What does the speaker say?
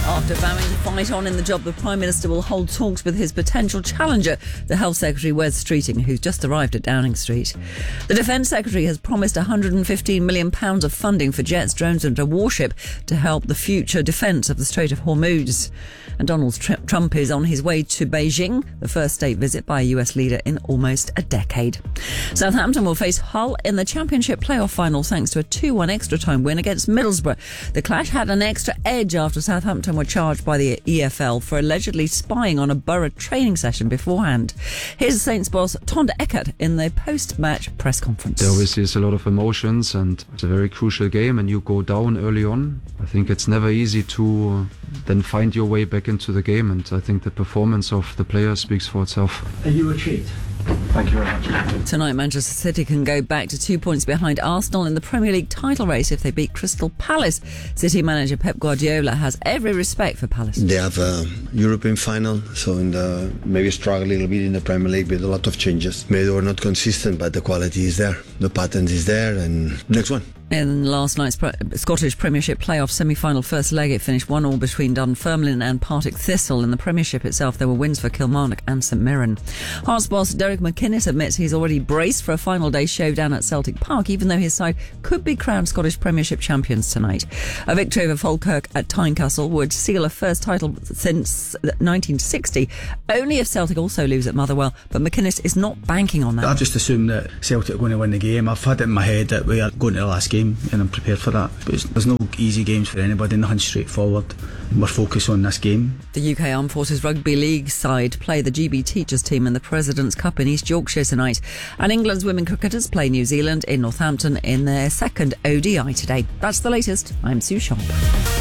After vowing to fight on in the job, the Prime Minister will hold talks with his potential challenger, the Health Secretary Wes Streeting, who's just arrived at Downing Street. The Defence Secretary has promised £115 million of funding for jets, drones and a warship to help the future defence of the Strait of Hormuz. And Donald Trump is on his way to Beijing, the first state visit by a US leader in almost a decade. Southampton will face Hull in the Championship playoff final thanks to a 2-1 extra-time win against Middlesbrough. The clash had an extra edge after Southampton were charged by the EFL for allegedly spying on a Borough training session beforehand. Here's Saints boss Tonda Eckert in the post-match press conference. There obviously is a lot of emotions and it's a very crucial game and you go down early on. I think it's never easy to then find your way back into the game, and I think the performance of the players speaks for itself. Are you a treat? Thank you very much. Tonight, Manchester City can go back to 2 points behind Arsenal in the Premier League title race if they beat Crystal Palace. City manager Pep Guardiola has every respect for Palace. They have a European final, so maybe struggle a little bit in the Premier League with a lot of changes. Maybe they were not consistent, but the quality is there. The pattern is there, and next one. In last night's Scottish Premiership playoff semi-final first leg, it finished 1-1 between Dunfermline and Partick Thistle. In the Premiership itself, there were wins for Kilmarnock and St Mirren. Hearts boss Derek McInnes admits he's already braced for a final day showdown at Celtic Park, even though his side could be crowned Scottish Premiership champions tonight. A victory over Falkirk at Tynecastle would seal a first title since 1960, only if Celtic also lose at Motherwell, but McInnes is not banking on that. I just assume that Celtic are going to win the game. I've had it in my head that we are going to the last game and I'm prepared for that. But there's no easy games for anybody, nothing's straightforward. We're focused on this game. The UK Armed Forces Rugby League side play the GB Teachers team in the President's Cup in East Yorkshire tonight. And England's women cricketers play New Zealand in Northampton in their second ODI today. That's the latest. I'm Sue Sharp.